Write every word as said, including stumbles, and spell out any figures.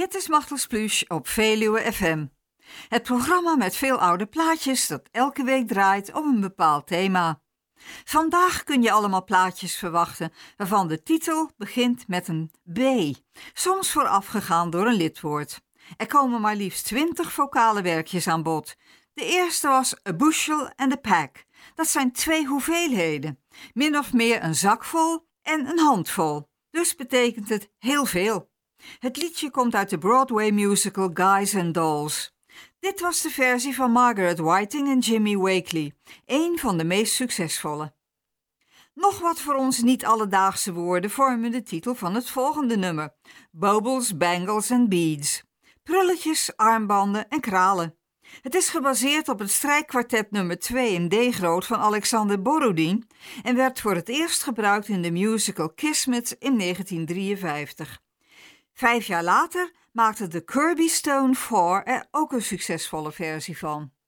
Dit is Machtels Pluche op Veluwe F M. Het programma met veel oude plaatjes dat elke week draait om een bepaald thema. Vandaag kun je allemaal plaatjes verwachten waarvan de titel begint met een B, soms voorafgegaan door een lidwoord. Er komen maar liefst twintig vocale werkjes aan bod. De eerste was a bushel and a pack. Dat zijn twee hoeveelheden, min of meer een zakvol en een handvol. Dus betekent het heel veel. Het liedje komt uit de Broadway musical Guys and Dolls. Dit was de versie van Margaret Whiting en Jimmy Wakely, een van de meest succesvolle. Nog wat voor ons niet alledaagse woorden vormen de titel van het volgende nummer: Baubles, Bangles and Beads. Prulletjes, armbanden en kralen. Het is gebaseerd op het strijkkwartet nummer twee in D groot van Alexander Borodin en werd voor het eerst gebruikt in de musical Kismet in negentien drieënvijftig. Vijf jaar later maakte de Kirby Stone vier er ook een succesvolle versie van.